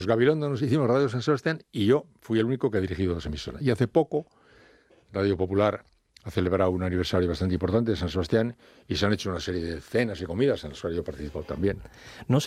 Los Gabilondo nos hicimos Radio San Sebastián y yo fui el único que he dirigido 2 emisoras. Y hace poco, Radio Popular ha celebrado un aniversario bastante importante de San Sebastián y se han hecho una serie de cenas y comidas en las cuales yo he participado también. No